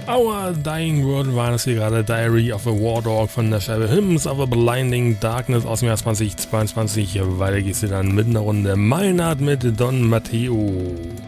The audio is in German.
Our Dying World war das hier gerade, Diary of a War Dog von der Scheibe Hymns of a Blinding Darkness aus dem Jahr 2022. Weiter geht's hier dann mit einer Runde Meinhard mit Don Matteo.